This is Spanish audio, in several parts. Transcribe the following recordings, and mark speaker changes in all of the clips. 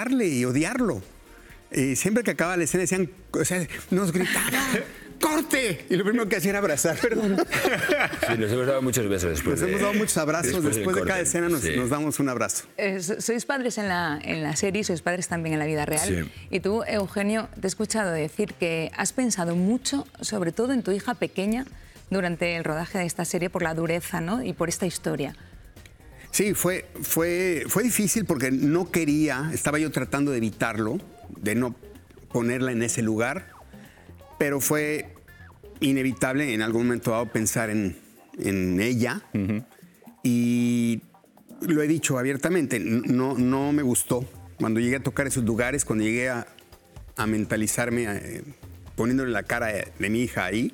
Speaker 1: gritarle y odiarlo. Siempre que acababa la escena decían, o sea, nos gritaba, ¡corte! Y lo primero que hacía era abrazar. Perdón.
Speaker 2: Sí, nos hemos dado muchos besos después.
Speaker 1: Nos hemos dado muchos abrazos. Después de cada escena nos damos un abrazo.
Speaker 3: Sois padres en la serie, sois padres también en la vida real.
Speaker 2: Sí.
Speaker 3: Y tú, Eugenio, te he escuchado decir que has pensado mucho, sobre todo en tu hija pequeña, durante el rodaje de esta serie, por la dureza, ¿no? Y por esta historia.
Speaker 1: Sí, fue difícil porque no quería, estaba yo tratando de evitarlo, de no ponerla en ese lugar, pero fue inevitable en algún momento dado pensar en ella. Y lo he dicho abiertamente, no me gustó. Cuando llegué a tocar esos lugares, cuando llegué a mentalizarme poniéndole la cara de mi hija ahí,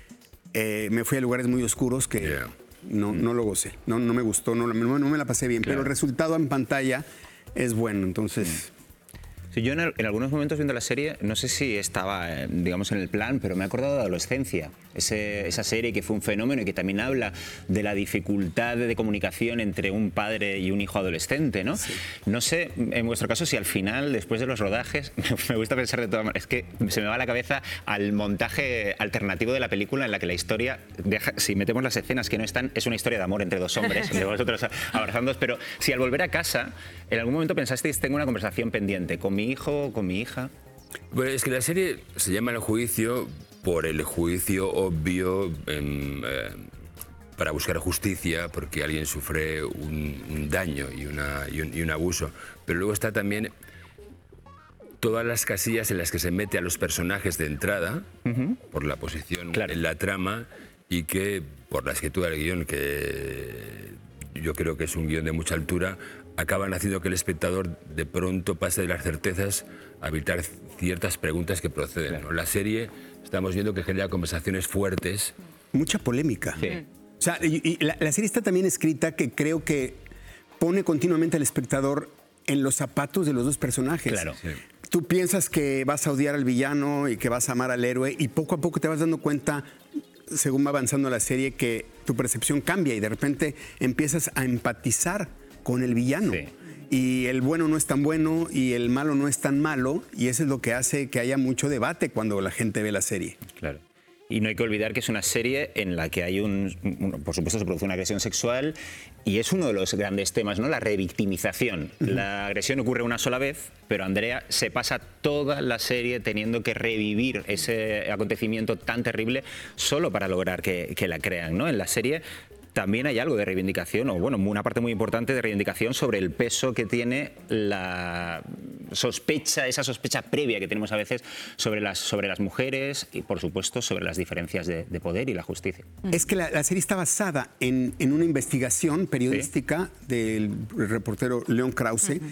Speaker 1: me fui a lugares muy oscuros que no lo gocé, no me gustó, no me la pasé bien, pero el resultado en pantalla es bueno, entonces...
Speaker 4: Sí, yo en algunos momentos viendo la serie, no sé si estaba, digamos, en el plan, pero me he acordado de Adolescencia, esa serie que fue un fenómeno y que también habla de la dificultad de comunicación entre un padre y un hijo adolescente, ¿no? Sí. No sé, en vuestro caso, si al final, después de los rodajes, me gusta pensar de todas maneras, es que se me va a la cabeza al montaje alternativo de la película en la que la historia, si metemos las escenas que no están, es una historia de amor entre dos hombres, de vosotros abrazándoos, pero si al volver a casa, en algún momento pensasteis, tengo una conversación pendiente con mi hijo o con mi hija.
Speaker 2: Bueno, es que la serie se llama El Juicio por el juicio obvio para buscar justicia porque alguien sufre un daño y un abuso. Pero luego está también todas las casillas en las que se mete a los personajes de entrada por la posición en la trama y que por la escritura del guión, que yo creo que es un guión de mucha altura, acaban haciendo que el espectador de pronto pase de las certezas a evitar ciertas preguntas que proceden, ¿no? La serie estamos viendo que genera conversaciones fuertes.
Speaker 1: Mucha polémica. Sí. O sea, y la serie está también escrita que creo que pone continuamente al espectador en los zapatos de los dos personajes.
Speaker 4: Claro. Sí.
Speaker 1: Tú piensas que vas a odiar al villano y que vas a amar al héroe y poco a poco te vas dando cuenta, según va avanzando la serie, que tu percepción cambia y de repente empiezas a empatizar con el villano. Sí. Y el bueno no es tan bueno y el malo no es tan malo, y eso es lo que hace que haya mucho debate cuando la gente ve la serie.
Speaker 4: Claro. Y no hay que olvidar que es una serie en la que hay por supuesto se produce una agresión sexual y es uno de los grandes temas, ¿no? La revictimización. La agresión ocurre una sola vez, pero Andrea se pasa toda la serie teniendo que revivir ese acontecimiento tan terrible solo para lograr que la crean, ¿no? En la serie también hay algo de reivindicación, o bueno, una parte muy importante de reivindicación sobre el peso que tiene la sospecha, esa sospecha previa que tenemos a veces sobre las mujeres y, por supuesto, sobre las diferencias de poder y la justicia.
Speaker 1: Es que la serie está basada en una investigación periodística del reportero León Krause,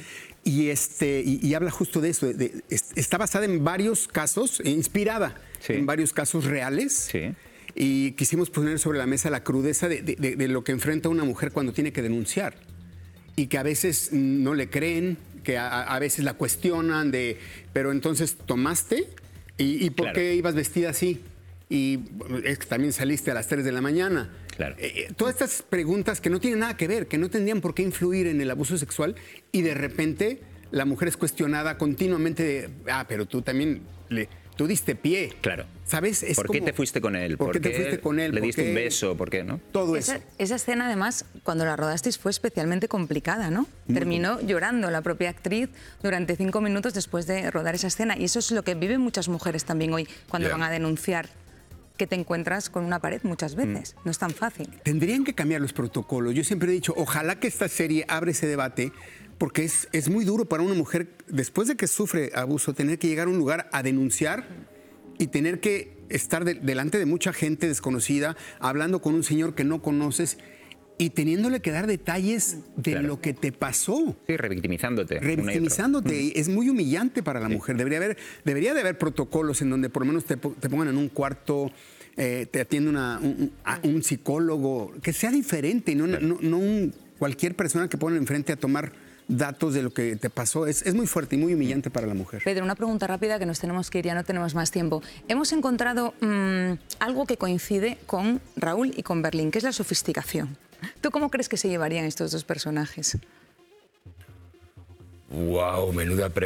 Speaker 1: y habla justo de eso. Está basada en varios casos, inspirada en varios casos reales. Sí. Y quisimos poner sobre la mesa la crudeza de lo que enfrenta una mujer cuando tiene que denunciar. Y que a veces no le creen, que a veces la cuestionan pero entonces tomaste, ¿y por qué ibas vestida así? Y es que también saliste a las 3 de la mañana. Claro. Todas estas preguntas que no tienen nada que ver, que no tendrían por qué influir en el abuso sexual, y de repente la mujer es cuestionada continuamente pero tú también tú diste pie.
Speaker 4: Claro.
Speaker 1: ¿Sabes?
Speaker 4: ¿Por qué te fuiste con él?
Speaker 1: ¿Por qué te fuiste con él?
Speaker 4: ¿Le diste un beso? ¿Por qué no?
Speaker 1: Todo eso.
Speaker 3: Esa escena, además, cuando la rodasteis fue especialmente complicada, ¿no? Terminó llorando la propia actriz durante 5 minutos después de rodar esa escena. Y eso es lo que viven muchas mujeres también hoy cuando van a denunciar, que te encuentras con una pared muchas veces. No es tan fácil.
Speaker 1: Tendrían que cambiar los protocolos. Yo siempre he dicho, ojalá que esta serie abra ese debate, porque es muy duro para una mujer, después de que sufre abuso, tener que llegar a un lugar a denunciar y tener que estar delante de mucha gente desconocida, hablando con un señor que no conoces y teniéndole que dar detalles de lo que te pasó.
Speaker 4: Sí, revictimizándote.
Speaker 1: Revictimizándote. Es muy humillante para la mujer. Debería de haber protocolos en donde por lo menos te pongan en un cuarto, te atiende un psicólogo, que sea diferente, no cualquier persona que ponen enfrente a tomar datos de lo que te pasó. Es muy fuerte y muy humillante para la mujer.
Speaker 3: Pedro, una pregunta rápida que nos tenemos que ir, ya no tenemos más tiempo. Hemos encontrado algo que coincide con Raúl y con Berlín, que es la sofisticación. ¿Tú cómo crees que se llevarían estos dos personajes?
Speaker 2: Wow, menuda pregunta.